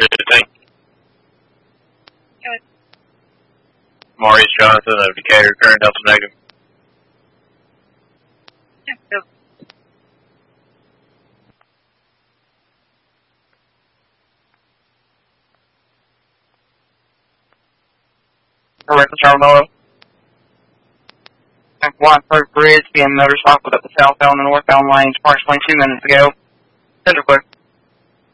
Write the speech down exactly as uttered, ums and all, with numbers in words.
fifteen. Okay. Maurice Jonathan of Decatur, current Delta negative. Yeah, go. Correct, Charlotte. Watford Bridge being motor stop with up the southbound and northbound lanes approximately two minutes ago. Central clear.